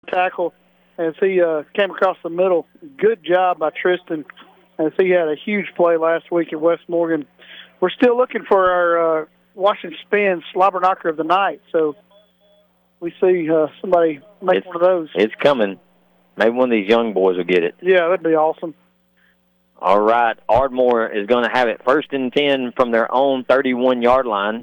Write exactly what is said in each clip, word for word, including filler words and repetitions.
tackle as he uh, came across the middle. Good job by Tristan as he had a huge play last week at West Morgan. We're still looking for our uh, Washington Spin slobber knocker of the night, so we see uh, somebody make it's, one of those. It's coming. Maybe one of these young boys will get it. Yeah, that'd be awesome. All right, Ardmore is going to have it first and ten from their own thirty-one-yard line.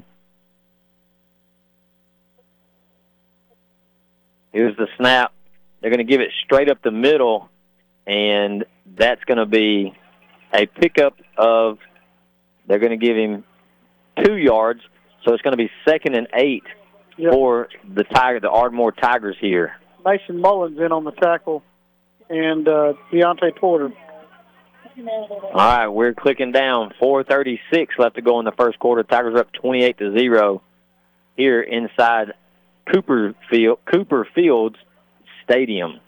Here's the snap. They're going to give it straight up the middle, and that's going to be a pickup of, they're going to give him two yards, so it's going to be second and eight yep. for the Tiger, the Ardmore Tigers here. Mason Mullins in on the tackle, and uh, Deontay Porter. All right, we're clicking down. four thirty-six left to go in the first quarter. Tigers are up twenty-eight to zero here inside Cooper Field, Cooper Fields Stadium.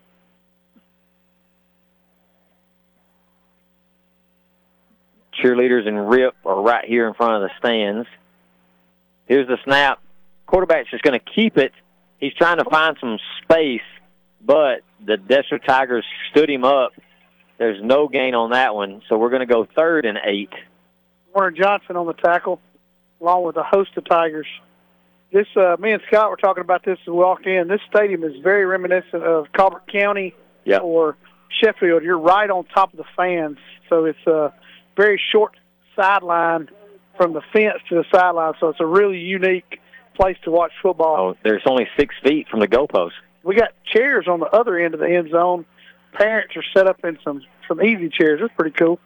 Cheerleaders and R I P are right here in front of the stands. Here's the snap. Quarterback's just going to keep it. He's trying to find some space, but the Desert Tigers stood him up. There's no gain on that one, so we're going to go third and eight. Warner Johnson on the tackle, along with a host of Tigers. This, uh, me and Scott were talking about this as we walked in. This stadium is very reminiscent of Colbert County yep. or Sheffield. You're right on top of the fans, so it's a very short sideline from the fence to the sideline, so it's a really unique place to watch football. Oh, there's only six feet from the goalpost. We got chairs on the other end of the end zone. Parents are set up in some, some easy chairs. It's pretty cool.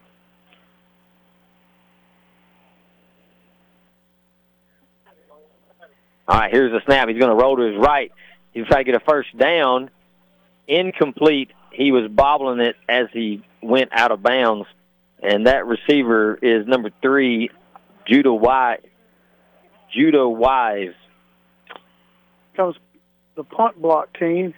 All right, here's the snap. He's going to roll to his right. He's trying to get a first down. Incomplete. He was bobbling it as he went out of bounds. And that receiver is number three, Judah Wise. Judah Wise. Comes the punt block team.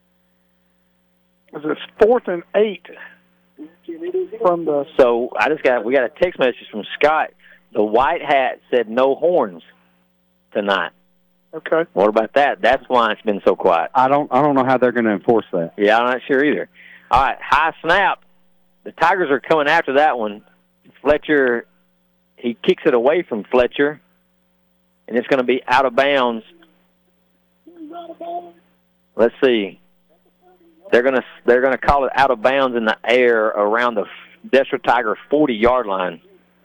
It's fourth and eight from the. So I just got we got a text message from Scott. The white hat said no horns tonight. Okay. What about that? That's why it's been so quiet. I don't I don't know how they're going to enforce that. Yeah, I'm not sure either. All right, high snap. The Tigers are coming after that one. Fletcher, he kicks it away from Fletcher, and it's going to be out of bounds. Let's see. They're going to they're going to call it out of bounds in the air around the Desert Tiger forty-yard line.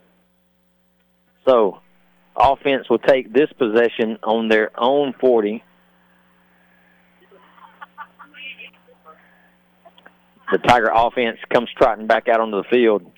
So, offense will take this possession on their own forty. The Tiger offense comes trotting back out onto the field.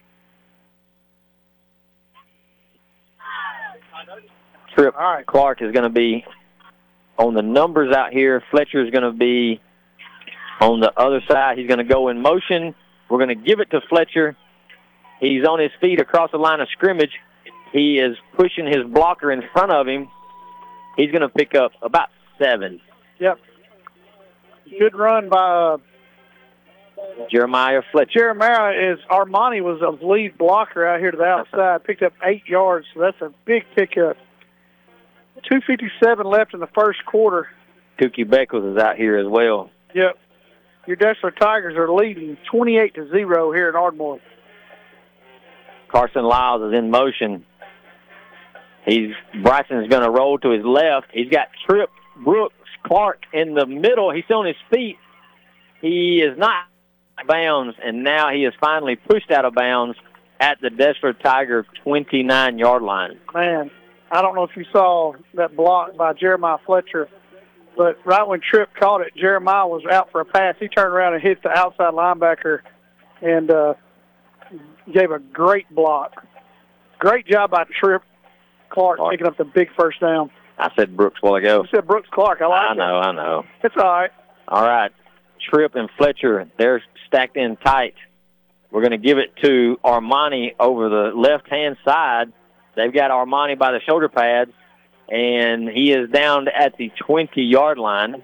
Trip right. Clark is going to be on the numbers out here. Fletcher is going to be on the other side. He's going to go in motion. We're going to give it to Fletcher. He's on his feet across the line of scrimmage. He is pushing his blocker in front of him. He's going to pick up about seven. Yep. Good run by uh, Jeremiah Fletcher. Jeremiah is Armani was a lead blocker out here to the outside. Picked up eight yards, so that's a big pickup. two fifty-seven left in the first quarter. Tukey Beckles is out here as well. Yep. Your Dessler Tigers are leading twenty-eight to zero here in Ardmore. Carson Lyles is in motion. He's Bryson is going to roll to his left. He's got Trip Brooks Clark in the middle. He's still on his feet. He is not out of bounds, and now he is finally pushed out of bounds at the Dessler Tiger twenty-nine-yard line. Man, I don't know if you saw that block by Jeremiah Fletcher, but right when Tripp caught it, Jeremiah was out for a pass. He turned around and hit the outside linebacker and uh, gave a great block. Great job by Tripp Clark, Clark picking up the big first down. I said Brooks while ago. You said Brooks Clark. I like I it. know, I know. It's all right. All right. Tripp and Fletcher, they're stacked in tight. We're going to give it to Armani over the left-hand side. They've got Armani by the shoulder pads, and he is down at the twenty-yard line.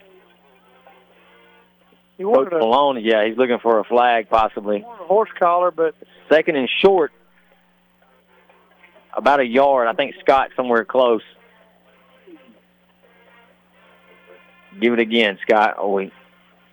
He wanted Coach a, Malone, yeah, he's looking for a flag possibly. He wanted a horse collar, but second and short, about a yard. I think Scott somewhere close. Give it again, Scott. Oh, we